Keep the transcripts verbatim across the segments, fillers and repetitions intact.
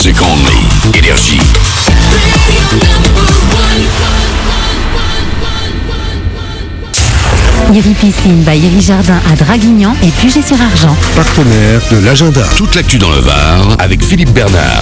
music only. Énergie. Iri Piscine by Iri Jardin à Draguignan et Puget-sur-Argent. Partenaire de l'agenda. Toute l'actu dans le Var avec Philippe Bernard.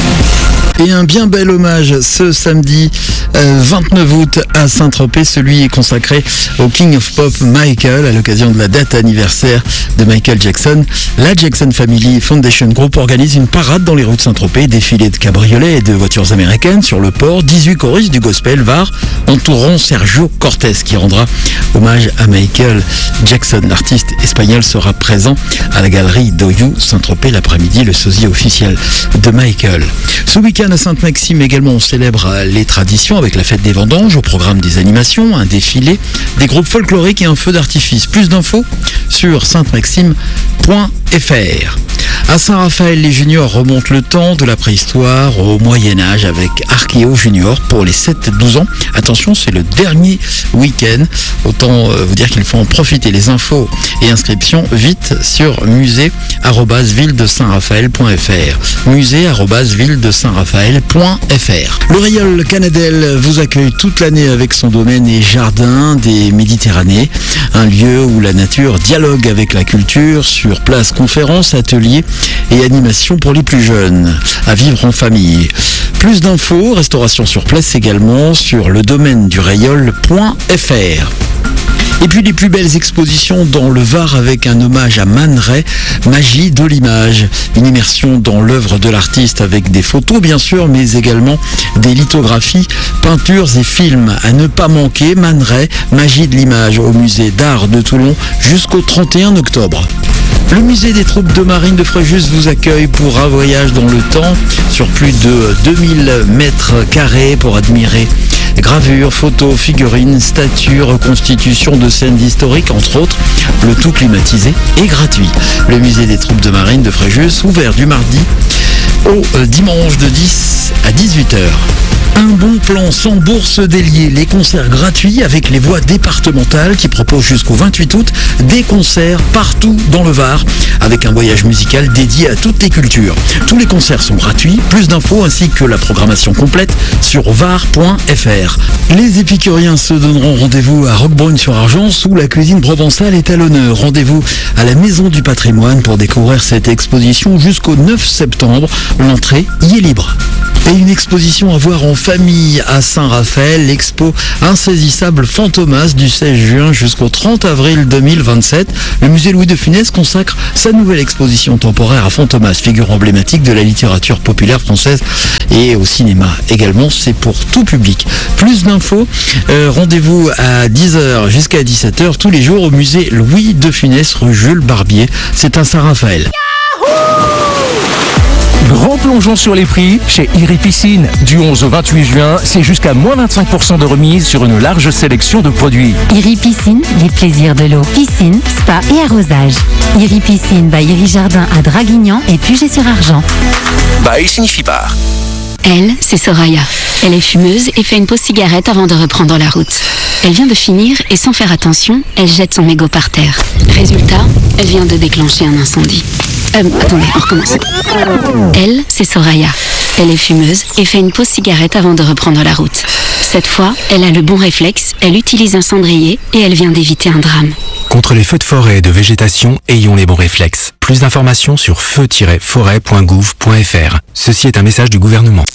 Et un bien bel hommage ce samedi euh, vingt-neuf août à Saint-Tropez. Celui est consacré au King of Pop Michael à l'occasion de la date anniversaire de Michael Jackson. La Jackson Family Foundation Group organise une parade dans les rues de Saint-Tropez, défilé de cabriolets et de voitures américaines sur le port. dix-huit choristes du gospel Var entoureront Sergio Cortés qui rendra hommage à Michael Jackson. L'artiste espagnol sera présent à la galerie d'Oyou Saint-Tropez l'après-midi, le sosie officiel de Michael. Ce week-end à Sainte-Maxime également, on célèbre les traditions avec la fête des vendanges, au programme des animations, un défilé, des groupes folkloriques et un feu d'artifice. Plus d'infos sur sainte maxime point f r. À Saint-Raphaël, les juniors remontent le temps de la préhistoire au Moyen-Âge avec Archéo Junior pour les sept douze ans. Attention, c'est le dernier week-end. Autant vous dire qu'il faut en profiter. Les infos et inscriptions vite sur musée arobase ville de saint raphaël point f r. musée arobase ville de saint raphaël point f r. Le Rayol Canadel vous accueille toute l'année avec son domaine et jardin des Méditerranées. Un lieu où la nature dialogue avec la culture sur place, conférences, ateliers et animation pour les plus jeunes, à vivre en famille. Plus d'infos, restauration sur place également sur le domaine du rayol point f r. Et puis les plus belles expositions dans le Var avec un hommage à Man Ray, Magie de l'image. Une immersion dans l'œuvre de l'artiste avec des photos bien sûr, mais également des lithographies, peintures et films. À ne pas manquer, Man Ray, Magie de l'image au musée d'art de Toulon jusqu'au trente et un octobre. Le musée des troupes de marine de Fréjus vous accueille pour un voyage dans le temps sur plus de deux mille mètres carrés pour admirer gravures, photos, figurines, statues, reconstitutions de scènes historiques, entre autres, le tout climatisé et gratuit. Le musée des troupes de marine de Fréjus, ouvert du mardi au dimanche de dix à dix-huit heures. Un bon plan sans bourse déliée, les concerts gratuits avec les voies départementales qui proposent jusqu'au vingt-huit août des concerts partout dans le Var avec un voyage musical dédié à toutes les cultures. Tous les concerts sont gratuits, plus d'infos ainsi que la programmation complète sur var point f r. Les épicuriens se donneront rendez-vous à Roquebrune-sur-Argent où la cuisine provençale est à l'honneur. Rendez-vous à la Maison du Patrimoine pour découvrir cette exposition jusqu'au neuf septembre. L'entrée y est libre. Et une exposition à voir en famille à Saint-Raphaël, l'expo Insaisissable Fantomas du seize juin jusqu'au trente avril deux mille vingt-sept. Le musée Louis de Funès consacre sa nouvelle exposition temporaire à Fantomas, figure emblématique de la littérature populaire française et au cinéma également. C'est pour tout public. Plus d'infos, euh, rendez-vous à dix heures jusqu'à dix-sept heures tous les jours au musée Louis de Funès, rue Jules Barbier. C'est à Saint-Raphaël. Grand plongeon sur les prix chez Iri Piscine. Du onze au vingt-huit juin, c'est jusqu'à moins vingt-cinq pour cent de remise sur une large sélection de produits. Iri Piscine, les plaisirs de l'eau. Piscine, spa et arrosage. Iri Piscine by Iri Jardin à Draguignan et Puget-sur-Argent. Bah, il signifie pas. Elle, c'est Soraya. Elle est fumeuse et fait une pause cigarette avant de reprendre la route. Elle vient de finir et sans faire attention, elle jette son mégot par terre. Résultat, elle vient de déclencher un incendie. Euh, attendez, on recommence. Elle, c'est Soraya. Elle est fumeuse et fait une pause cigarette avant de reprendre la route. Cette fois, elle a le bon réflexe, elle utilise un cendrier et elle vient d'éviter un drame. Contre les feux de forêt et de végétation, ayons les bons réflexes. Plus d'informations sur feu tiret forêt point gouv point f r. Ceci est un message du gouvernement.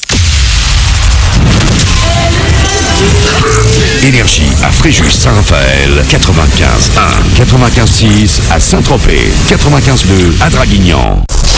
Énergie à Fréjus Saint-Raphaël, quatre-vingt-quinze un, quatre-vingt-quinze six à Saint-Tropez, quatre-vingt-quinze deux à Draguignan.